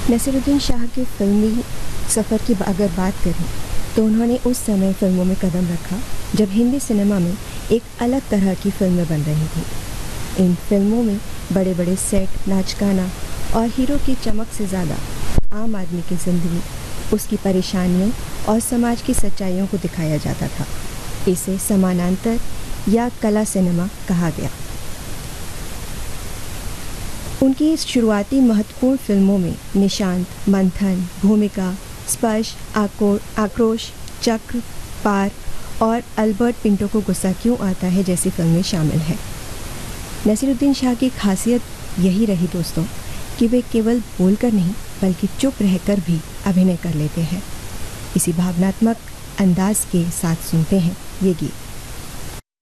नसीरुद्दीन शाह के फिल्मी सफ़र की अगर बात करें तो उन्होंने उस समय फ़िल्मों में कदम रखा जब हिंदी सिनेमा में एक अलग तरह की फ़िल्में बन रही थी। इन फिल्मों में बड़े बड़े सेट, नाच गाना और हीरो की चमक से ज़्यादा आम आदमी की ज़िंदगी, उसकी परेशानियों और समाज की सच्चाइयों को दिखाया जाता था। इसे समानांतर या कला सिनेमा कहा गया। उनकी इस शुरुआती महत्वपूर्ण फिल्मों में निशांत, मंथन, भूमिका, स्पर्श, आक्रोश, चक्र, पार और अल्बर्ट पिंटो को गुस्सा क्यों आता है जैसी फिल्में शामिल हैं। नसीरुद्दीन शाह की खासियत यही रही दोस्तों कि वे केवल बोलकर नहीं बल्कि चुप रहकर भी अभिनय कर लेते हैं। इसी भावनात्मक अंदाज के साथ सुनते हैं ये गीत।